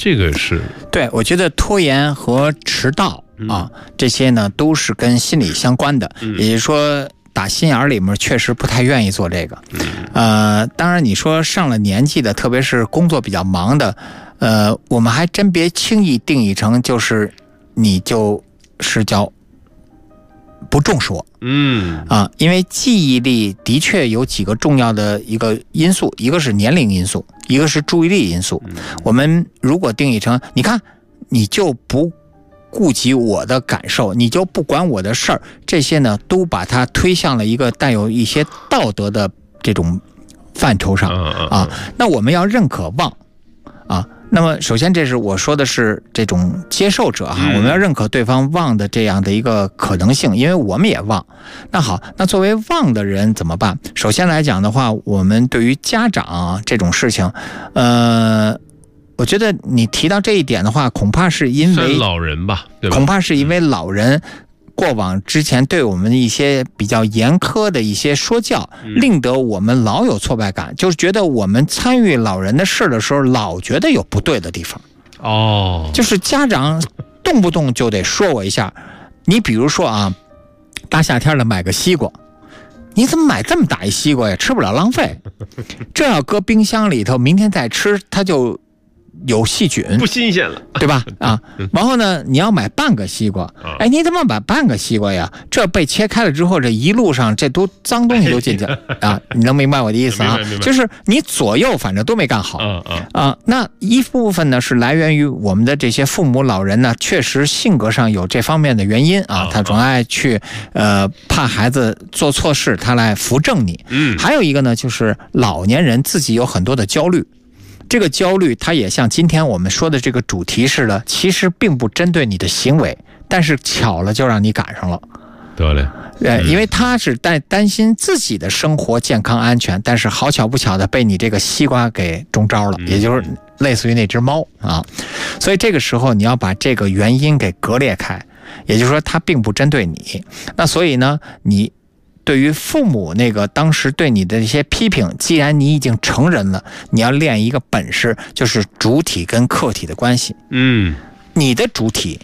这个是对，我觉得拖延和迟到啊，这些呢都是跟心理相关的，也就是说打心眼里面确实不太愿意做这个。当然你说上了年纪的，特别是工作比较忙的，我们还真别轻易定义成就是你就是叫不重视我。因为记忆力的确有几个重要的一个因素，一个是年龄因素，一个是注意力因素。我们如果定义成你看你就不顾及我的感受，你就不管我的事儿，这些呢都把它推向了一个带有一些道德的这种范畴上啊。那我们要认可忘啊。那么首先这是我说的是这种接受者哈，我们要认可对方忘的这样的一个可能性，因为我们也忘。那好，那作为忘的人怎么办？首先来讲的话，我们对于家长这种事情，我觉得你提到这一点的话，恐怕是因为老人吧，对吧？ 恐怕是因为老人过往之前对我们的一些比较严苛的一些说教，令得我们老有挫败感，就是觉得我们参与老人的事的时候，老觉得有不对的地方。就是家长动不动就得说我一下。你比如说啊，大夏天的买个西瓜，你怎么买这么大一西瓜呀？吃不了浪费，这要搁冰箱里头，明天再吃它就有细菌， 不新鲜了， 对吧？然后呢，你要买半个西瓜，你怎么买半个西瓜呀？这被切开了之后，这一路上这都脏东西都进去了你能明白我的意思啊？就是你左右反正都没干好那一部分呢是来源于我们的这些父母老人呢，确实性格上有这方面的原因他总爱去怕孩子做错事，他来扶正你。还有一个呢，就是老年人自己有很多的焦虑。这个焦虑它也像今天我们说的这个主题似的，其实并不针对你的行为，但是巧了就让你赶上了。 得嘞， 因为他是担心自己的生活健康安全，但是好巧不巧的被你这个西瓜给中招了，也就是类似于那只猫所以这个时候你要把这个原因给割裂开，也就是说它并不针对你。那所以呢，你对于父母那个当时对你的一些批评，既然你已经成人了，你要练一个本事，就是主体跟客体的关系。你的主体，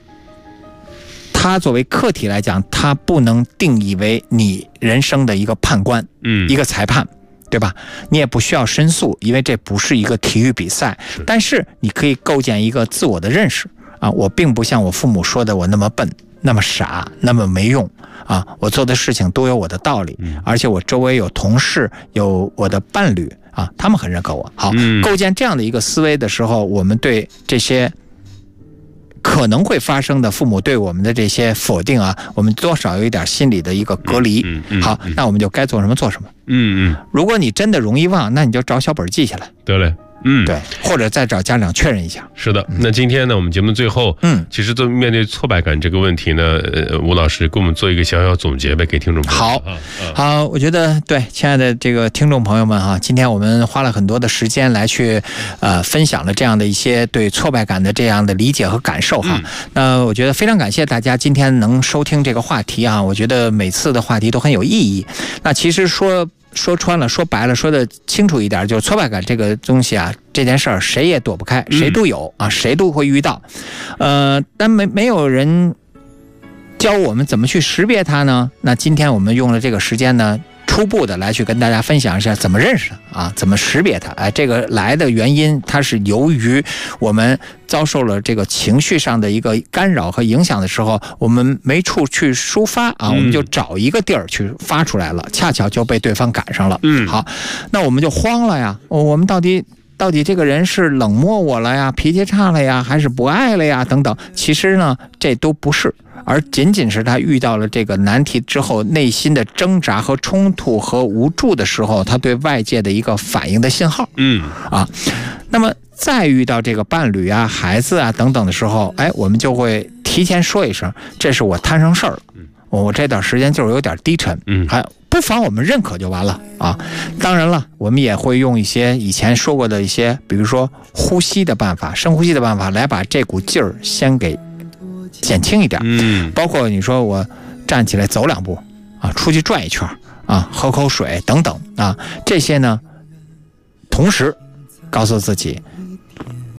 他作为客体来讲，他不能定义为你人生的一个判官，一个裁判，对吧？你也不需要申诉，因为这不是一个体育比赛。但是你可以构建一个自我的认识我并不像我父母说的我那么笨，那么傻，那么没用我做的事情都有我的道理，而且我周围有同事，有我的伴侣他们很认可我。好，构建这样的一个思维的时候，我们对这些可能会发生的父母对我们的这些否定我们多少有一点心理的一个隔离。好，那我们就该做什么做什么。如果你真的容易忘，那你就找小本记下来。 得嘞。 对，或者再找家长确认一下。 是的，那今天呢，我们节目最后，其实面对挫败感这个问题呢，吴老师给我们做一个小小总结呗，给听众朋友。 好，我觉得对，亲爱的这个听众朋友们今天我们花了很多的时间来去分享了这样的一些对挫败感的这样的理解和感受那我觉得非常感谢大家今天能收听这个话题我觉得每次的话题都很有意义。那其实说穿了，说白了，说的清楚一点，就是挫败感这个东西这件事儿谁也躲不开，谁都有谁都会遇到。但没有人教我们怎么去识别它呢？那今天我们用了这个时间呢，初步的来去跟大家分享一下怎么认识怎么识别它。这个来的原因，它是由于我们遭受了这个情绪上的一个干扰和影响的时候，我们没处去抒发我们就找一个地儿去发出来了，恰巧就被对方赶上了。好，那我们就慌了呀，我们到底这个人是冷漠我了呀，脾气差了呀，还是不爱了呀等等。其实呢，这都不是，而仅仅是他遇到了这个难题之后，内心的挣扎和冲突和无助的时候，他对外界的一个反应的信号。那么再遇到这个伴侣孩子等等的时候，我们就会提前说一声，这是我摊上事儿了，我这段时间就是有点低沉，不妨我们认可就完了当然了，我们也会用一些以前说过的一些，比如说呼吸的办法，深呼吸的办法，来把这股劲儿先给减轻一点。包括你说我站起来走2步出去转一圈喝口水等等这些呢，同时告诉自己，只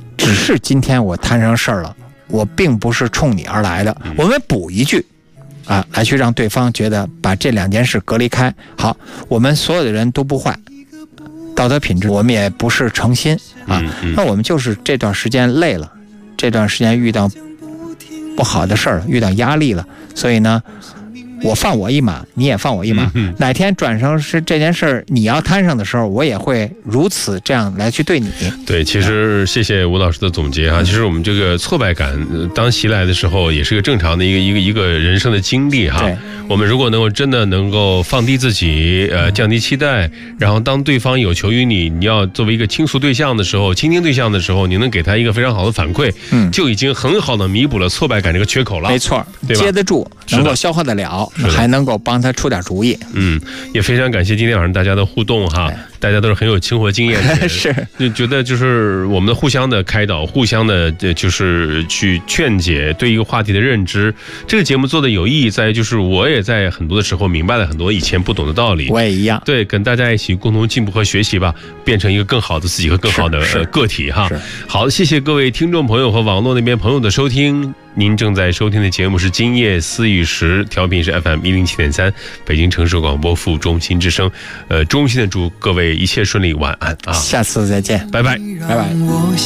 是今天我摊上事儿了，我并不是冲你而来的，我们补一句啊，来去让对方觉得把这2件事隔离开。好，我们所有的人都不坏，道德品质我们也不是诚心啊，那我们就是这段时间累了，这段时间遇到不好的事儿，遇到压力了，所以呢，我放我一马，你也放我一马。哪天转成是这件事儿你要摊上的时候，我也会如此这样来去对你。 对，其实谢谢吴老师的总结哈。其实我们这个挫败感当袭来的时候，也是个正常的一个人生的经历哈。我们如果真的能够放低自己，降低期待，然后当对方有求于你，你要作为一个倾诉对象的时候，倾听对象的时候，你能给他一个非常好的反馈，就已经很好的弥补了挫败感这个缺口了。 没错，接得住，能够消化得了，还能够帮他出点主意。 也非常感谢今天晚上大家的互动哈，大家都是很有生活经验的， 是就觉得就是我们互相的开导，互相的就是去劝解对一个话题的认知。这个节目做的有意义在就是我也在很多的时候明白了很多以前不懂的道理， 我也一样， 对，跟大家一起共同进步和学习吧，变成一个更好的自己和更好的个体哈。好，谢谢各位听众朋友和网络那边朋友的收听。您正在收听的节目是今夜思雨时，调频是 FM107.3，北京城市广播副中心之声。衷心的祝各位一切顺利，晚安啊！ 下次再见， 拜拜， 拜拜。